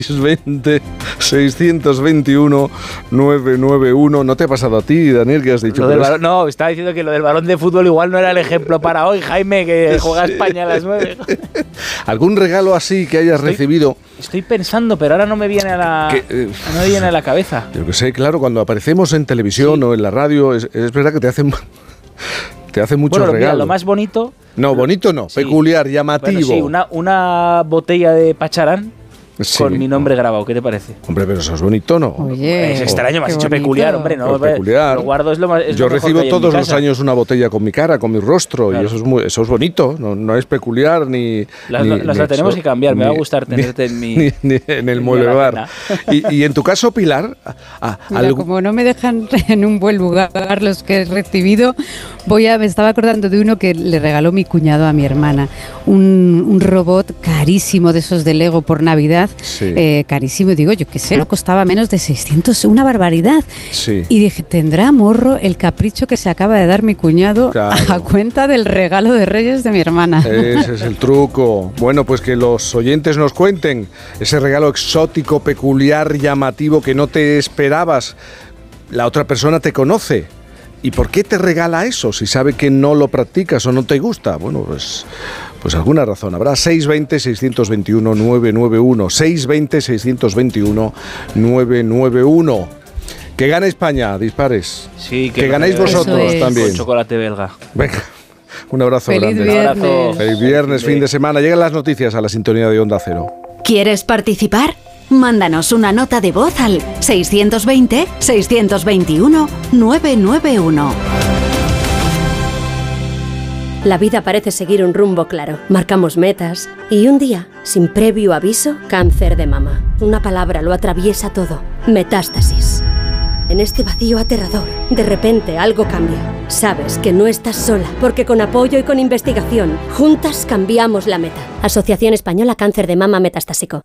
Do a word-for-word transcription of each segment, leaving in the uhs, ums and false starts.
veinte, seiscientos veintiuno, novecientos noventa y uno. ¿No te ha pasado a ti, Daniel, que has dicho? Lo del balón, no, estaba diciendo que lo del balón de fútbol igual no era el ejemplo para hoy, Jaime, que juega sí. España a las nueve. ¿Algún regalo así que hayas estoy, recibido? Estoy pensando, pero ahora no me viene a la, que, eh, no me viene a la cabeza. Yo que sé, claro, cuando aparecemos en televisión sí. o en la radio, es, es verdad que te hacen... Te hace mucho bueno, regalo. Mira, lo más bonito... No, bonito no, sí. peculiar, llamativo. Bueno, sí, una, una botella de Pacharán sí. con mi nombre grabado, ¿qué te parece? Hombre, pero eso es bonito, ¿no? Oye, es extraño, me has dicho bonito. Peculiar, hombre, ¿no? Pues peculiar. Lo guardo, es lo más, es Yo lo recibo todos los años una botella con mi cara, con mi rostro, claro. y eso es muy, eso es bonito, no, no es peculiar ni... Las, ni, las ni la tenemos eso, que cambiar, me ni, va a gustar tenerte ni, en mi... Ni, ni en el mueble bar. Y, y en tu caso, Pilar... A, Mira, algo... como no me dejan en un buen lugar los que he recibido, voy a, me estaba acordando de uno que le regaló mi cuñado a mi hermana, un, un robot carísimo de esos de Lego por Navidad, sí. eh, carísimo, digo yo que sé, no costaba menos de seiscientos, una barbaridad. Sí. Y dije, ¿tendrá morro el capricho que se acaba de dar mi cuñado claro. a cuenta del regalo de Reyes de mi hermana? Ese es el truco. Bueno, pues que los oyentes nos cuenten ese regalo exótico, peculiar, llamativo que no te esperabas. La otra persona te conoce. ¿Y por qué te regala eso si sabe que no lo practicas o no te gusta? Bueno, pues, pues alguna razón habrá. seis veinte, seiscientos veintiuno, novecientos noventa y uno. seis veinte, seiscientos veintiuno, novecientos noventa y uno. Que gane España, dispares. Sí, que, que ganéis vosotros es. también. Con chocolate belga. Venga, un abrazo Feliz grande. Viernes. Un abrazo. Feliz viernes, fin de semana. Llegan las noticias a la sintonía de Onda Cero. ¿Quieres participar? Mándanos una nota de voz al seiscientos veinte, seiscientos veintiuno, novecientos noventa y uno. La vida parece seguir un rumbo claro. Marcamos metas y un día, sin previo aviso, cáncer de mama. Una palabra lo atraviesa todo. Metástasis. En este vacío aterrador, de repente algo cambia. Sabes que no estás sola, porque con apoyo y con investigación, juntas cambiamos la meta. Asociación Española Cáncer de Mama Metastásico.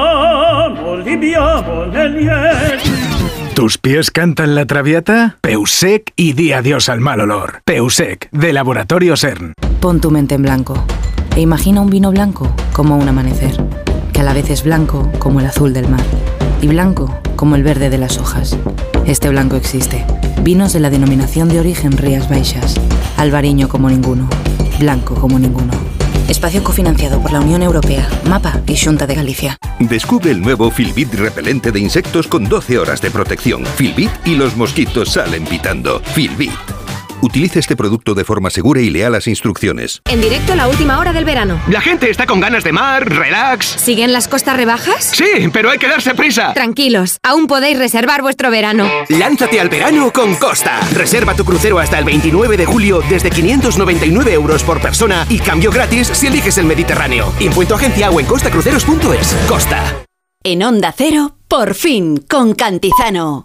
¿Tus pies cantan la Traviata? Peusec y di adiós al mal olor. Peusec, de Laboratorio CERN. Pon tu mente en blanco e imagina un vino blanco como un amanecer, que a la vez es blanco como el azul del mar y blanco como el verde de las hojas. Este blanco existe. Vinos de la denominación de origen Rías Baixas. Albariño como ninguno. Blanco como ninguno. Espacio cofinanciado por la Unión Europea, MAPA y Xunta de Galicia. Descubre el nuevo Filbit repelente de insectos con doce horas de protección. Filbit y los mosquitos salen pitando. Filbit. Utilice este producto de forma segura y lea las instrucciones. En directo la última hora del verano. La gente está con ganas de mar, relax. ¿Siguen las costas rebajas? Sí, pero hay que darse prisa. Tranquilos, aún podéis reservar vuestro verano. Lánzate al verano con Costa. Reserva tu crucero hasta el veintinueve de julio desde quinientos noventa y nueve euros por persona y cambio gratis si eliges el Mediterráneo. Impuesto agencia o en costacruceros punto es. Costa. En Onda Cero, por fin, con Cantizano.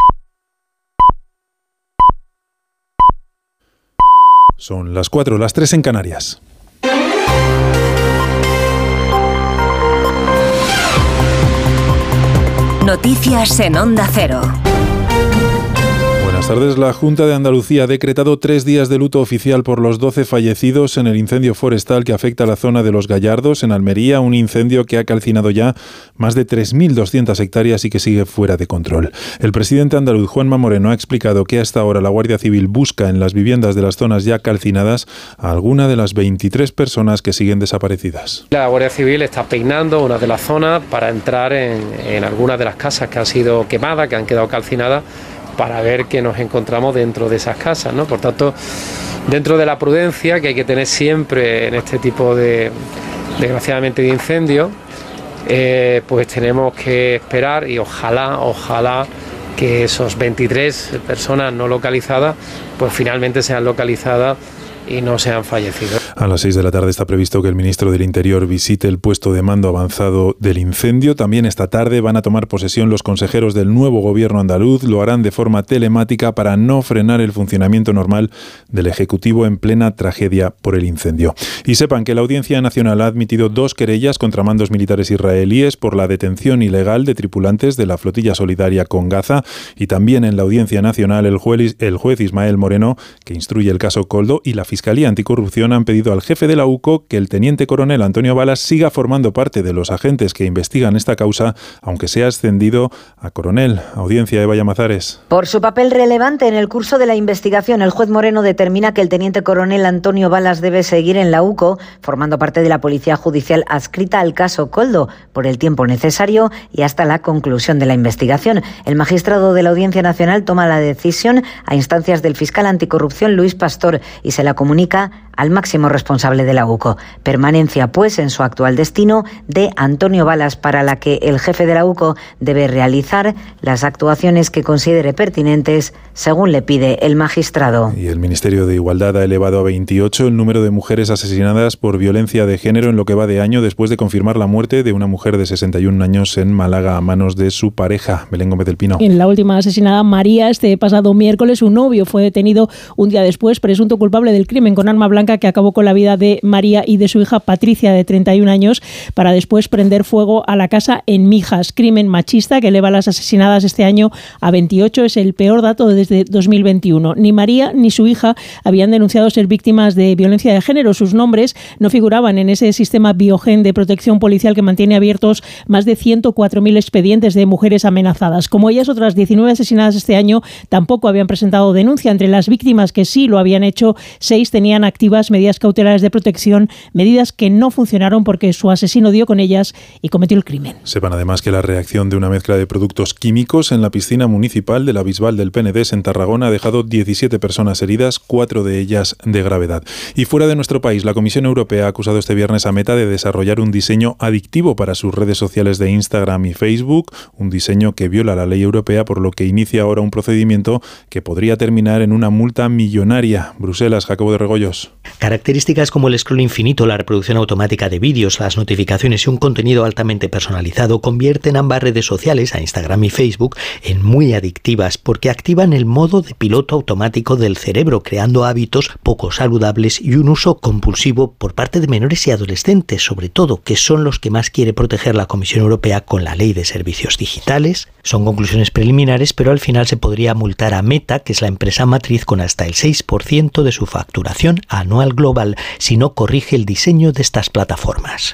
Son las cuatro, las tres en Canarias. Noticias en Onda Cero. Buenas tardes. La Junta de Andalucía ha decretado tres días de luto oficial por los doce fallecidos en el incendio forestal que afecta a la zona de Los Gallardos, en Almería, un incendio que ha calcinado ya más de tres mil doscientas hectáreas y que sigue fuera de control. El presidente andaluz, Juanma Moreno, ha explicado que hasta ahora la Guardia Civil busca en las viviendas de las zonas ya calcinadas a alguna de las veintitrés personas que siguen desaparecidas. La Guardia Civil está peinando una de las zonas para entrar en, en algunas de las casas que han sido quemadas, que han quedado calcinadas, para ver qué nos encontramos dentro de esas casas, ¿no? Por tanto, dentro de la prudencia que hay que tener siempre en este tipo de, desgraciadamente, de incendios, eh, pues tenemos que esperar y ojalá, ojalá que esos veintitrés personas no localizadas, pues finalmente sean localizadas y no sean fallecidos. A las seis de la tarde está previsto que el ministro del Interior visite el puesto de mando avanzado del incendio. También esta tarde van a tomar posesión los consejeros del nuevo gobierno andaluz. Lo harán de forma telemática para no frenar el funcionamiento normal del Ejecutivo en plena tragedia por el incendio. Y sepan que la Audiencia Nacional ha admitido dos querellas contra mandos militares israelíes por la detención ilegal de tripulantes de la flotilla solidaria con Gaza. Y también en la Audiencia Nacional el juez, el juez Ismael Moreno, que instruye el caso Coldo, y la Fiscalía Anticorrupción han pedido pedido al jefe de la U C O que el teniente coronel Antonio Balas siga formando parte de los agentes que investigan esta causa, aunque sea ascendido a coronel. Audiencia, Eva Llamazares. Por su papel relevante en el curso de la investigación, el juez Moreno determina que el teniente coronel Antonio Balas debe seguir en la U C O, formando parte de la Policía Judicial adscrita al caso Koldo, por el tiempo necesario y hasta la conclusión de la investigación. El magistrado de la Audiencia Nacional toma la decisión a instancias del fiscal anticorrupción Luis Pastor y se la comunica al máximo responsable de la U C O. Permanencia, pues, en su actual destino de Antonio Balas, para la que el jefe de la U C O debe realizar las actuaciones que considere pertinentes, según le pide el magistrado. Y el Ministerio de Igualdad ha elevado a veintiocho el número de mujeres asesinadas por violencia de género en lo que va de año, después de confirmar la muerte de una mujer de sesenta y un años en Málaga a manos de su pareja. Belén Gómez del Pino. En la última asesinada, María, este pasado miércoles, su novio fue detenido un día después, presunto culpable del crimen con arma blanca que acabó con la vida de María y de su hija Patricia, de treinta y un años, para después prender fuego a la casa en Mijas. Crimen machista que eleva las asesinadas este año a veintiocho. Es el peor dato desde dos mil veintiuno. Ni María ni su hija habían denunciado ser víctimas de violencia de género. Sus nombres no figuraban en ese sistema Biogen de protección policial que mantiene abiertos más de ciento cuatro mil expedientes de mujeres amenazadas. Como ellas, otras diecinueve asesinadas este año tampoco habían presentado denuncia. Entre las víctimas que sí lo habían hecho, seis tenían activas medidas cautelares de protección, medidas que no funcionaron porque su asesino dio con ellas y cometió el crimen. Sepan además que la reacción de una mezcla de productos químicos en la piscina municipal de la Bisbal del P N D en Tarragona ha dejado diecisiete personas heridas, cuatro de ellas de gravedad. Y fuera de nuestro país, la Comisión Europea ha acusado este viernes a Meta de desarrollar un diseño adictivo para sus redes sociales de Instagram y Facebook, un diseño que viola la ley europea, por lo que inicia ahora un procedimiento que podría terminar en una multa millonaria. Bruselas, Jacobo de Regoyos. Características como el scroll infinito, la reproducción automática de vídeos, las notificaciones y un contenido altamente personalizado convierten ambas redes sociales, a Instagram y Facebook, en muy adictivas porque activan el modo de piloto automático del cerebro, creando hábitos poco saludables y un uso compulsivo por parte de menores y adolescentes, sobre todo, que son los que más quiere proteger la Comisión Europea con la Ley de Servicios Digitales. Son conclusiones preliminares, pero al final se podría multar a Meta, que es la empresa matriz, con hasta el seis por ciento de su facturación anual global, si no corrige el diseño de estas plataformas.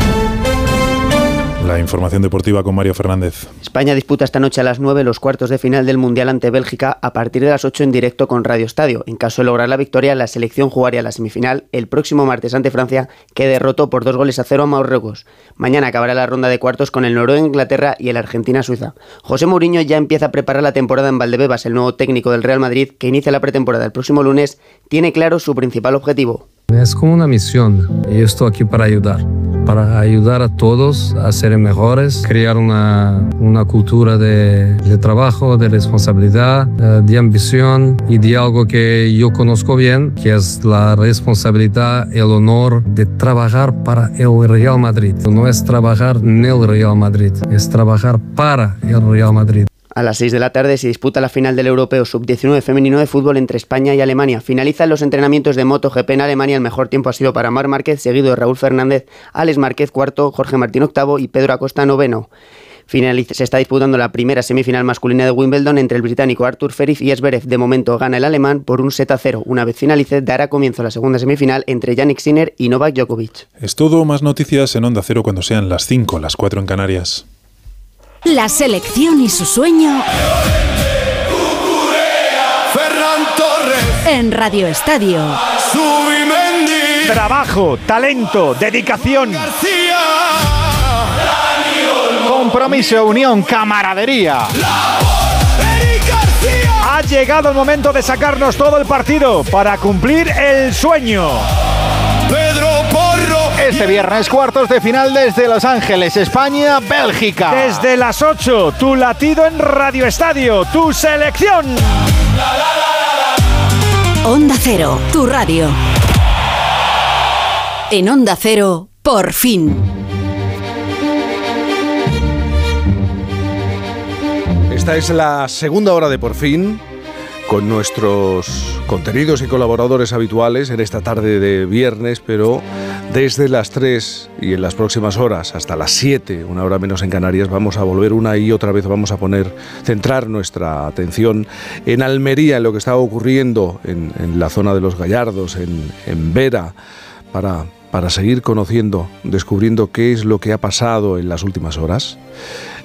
La información deportiva con Mario Fernández. España disputa esta noche a las nueve los cuartos de final del Mundial ante Bélgica a partir de las ocho en directo con Radio Estadio. En caso de lograr la victoria, la selección jugaría la semifinal el próximo martes ante Francia, que derrotó por dos goles a cero a Marruecos. Mañana acabará la ronda de cuartos con el Noruega-Inglaterra y el Argentina-Suiza. José Mourinho ya empieza a preparar la temporada en Valdebebas. El nuevo técnico del Real Madrid, que inicia la pretemporada el próximo lunes, tiene claro su principal objetivo. Es como una misión y yo estoy aquí para ayudar, para ayudar a todos a ser mejores, crear una, una cultura de, de trabajo, de responsabilidad, de ambición y de algo que yo conozco bien, que es la responsabilidad, el honor de trabajar para el Real Madrid. No es trabajar en el Real Madrid, es trabajar para el Real Madrid. A las seis de la tarde se disputa la final del Europeo sub diecinueve femenino de fútbol entre España y Alemania. Finalizan los entrenamientos de MotoGP en Alemania. El mejor tiempo ha sido para Marc Márquez, seguido de Raúl Fernández, Alex Márquez cuarto, Jorge Martín octavo y Pedro Acosta noveno. Finaliza, se está disputando la primera semifinal masculina de Wimbledon entre el británico Artur Feriz y Zverev. De momento gana el alemán por un set a cero. Una vez finalice, dará comienzo la segunda semifinal entre Jannik Sinner y Novak Djokovic. Es todo, más noticias en Onda Cero cuando sean las cinco, las cuatro en Canarias. La selección y su sueño Ferran Torres en Radio Estadio. Subimendi. Trabajo, talento, dedicación, García. compromiso, unión, camaradería. Ha llegado el momento de sacarnos todo el partido para cumplir el sueño. Pedro Porro. Este viernes, cuartos de final desde Los Ángeles, España, Bélgica. Desde las ocho, tu latido en Radio Estadio, tu selección. Onda Cero, tu radio. En Onda Cero, por fin. Esta es la segunda hora de Por Fin, con nuestros contenidos y colaboradores habituales en esta tarde de viernes, pero desde las tres y en las próximas horas hasta las siete, una hora menos en Canarias, vamos a volver una y otra vez, vamos a poner, centrar nuestra atención en Almería, en lo que está ocurriendo en, en la zona de Los Gallardos, en, en Vera, para, para seguir conociendo, descubriendo qué es lo que ha pasado en las últimas horas.